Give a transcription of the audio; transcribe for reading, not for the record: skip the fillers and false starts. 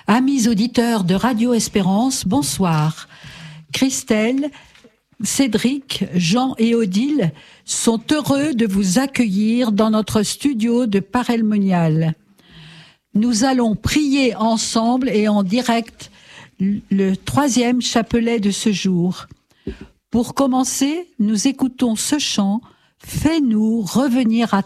Amis auditeurs de Radio Espérance, bonsoir. Christelle, Cédric, Jean et Odile sont heureux de vous accueillir dans notre studio de Paray-le-Monial. Nous allons prier ensemble et en direct le 3e chapelet de ce jour. Pour commencer, nous écoutons ce chant « Fais-nous revenir à toi ».